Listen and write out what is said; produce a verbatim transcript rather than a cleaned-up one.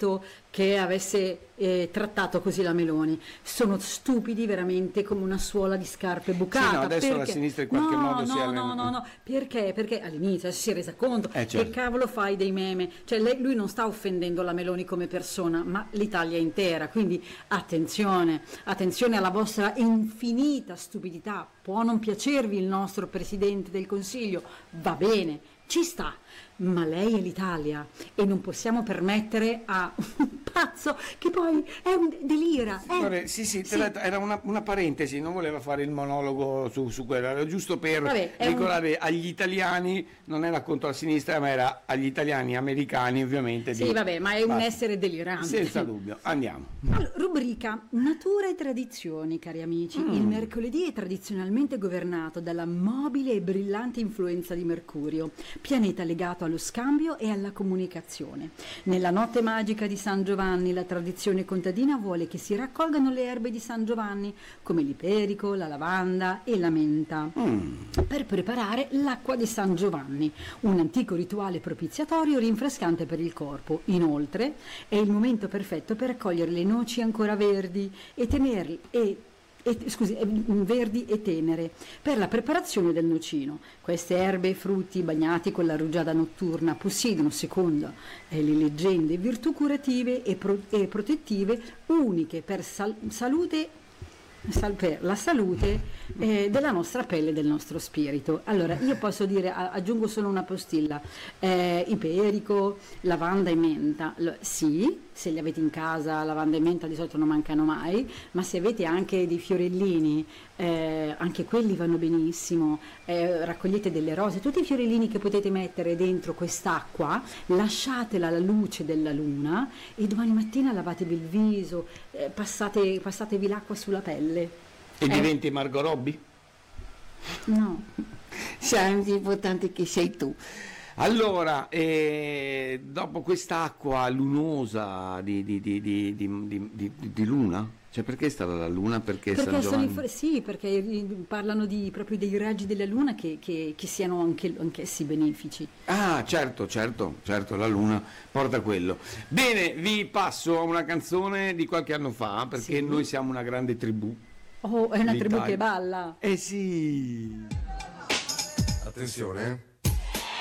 fatto che avesse eh, trattato così la Meloni. Sono stupidi veramente come una suola di scarpe bucata. Sì, no, adesso perché... la sinistra in qualche no, modo no, si è... no, no, no, perché? Perché all'inizio si è resa conto eh, certo. che cavolo fai dei meme, cioè lei, lui non sta offendendo la Meloni come persona, ma l'Italia intera, quindi attenzione, attenzione alla vostra infinita stupidità. Può non piacervi il nostro Presidente del Consiglio, va bene, ci sta, ma lei è l'Italia e non possiamo permettere a un pazzo che poi è un delira. Eh. Guarda, sì, sì, Sì. era una, una parentesi, non voleva fare il monologo su, su quello, era giusto per Vabbè, è ricordare un... agli italiani, non era contro la sinistra, ma era agli italiani americani, ovviamente. Sì, di... vabbè, ma è un Basta. essere delirante. Senza dubbio, andiamo. Allora, rubrica Natura e tradizioni, cari amici. Mm. Il mercoledì è tradizionalmente governato dalla mobile e brillante influenza di Mercurio, pianeta legato allo scambio e alla comunicazione. Nella notte magica di San Giovanni la tradizione contadina vuole che si raccolgano le erbe di San Giovanni, come l'iperico, la lavanda e la menta, Mm. per preparare l'acqua di San Giovanni, un antico rituale propiziatorio rinfrescante per il corpo. Inoltre è il momento perfetto per raccogliere le noci ancora verdi e tenerle e E, scusi, verdi e tenere per la preparazione del nocino. Queste erbe e frutti bagnati con la rugiada notturna possiedono, secondo eh, le leggende, virtù curative e, pro, e protettive uniche per sal, salute sal, per la salute eh, della nostra pelle e del nostro spirito. Allora io posso dire, aggiungo solo una postilla, eh, iperico, lavanda e menta, L- sì, se li avete in casa lavanda e menta di solito non mancano mai, ma se avete anche dei fiorellini eh, anche quelli vanno benissimo, eh, raccogliete delle rose, tutti i fiorellini che potete mettere dentro quest'acqua, lasciatela alla luce della luna e domani mattina lavatevi il viso, eh, passate, passatevi l'acqua sulla pelle. E Eh. diventi Margot Robbie? No. Sai, l'importante che sei tu. Allora, eh, dopo quest'acqua lunosa di, di, di, di, di, di, di, di luna, cioè perché è stata la luna? Perché, Perché San sono Giovanni? inf- sì, perché parlano di, proprio dei raggi della luna che, che, che siano anche, anch'essi benefici. Ah, certo, certo, certo, la luna porta quello. Bene, vi passo a una canzone di qualche anno fa, perché Sì. noi siamo una grande tribù. Oh, è una tribù L'Italia. che balla. Eh sì! Attenzione, eh.